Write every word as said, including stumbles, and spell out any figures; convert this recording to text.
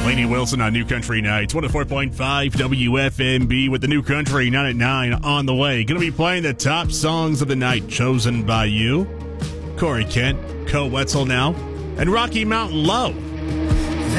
Lainey Wilson on New Country Nights, one oh four point five W F M B with the New Country nine at nine on the way. Going to be playing the top songs of the night chosen by you. Corey Kent, Co Wetzel now, and Rocky Mountain Low.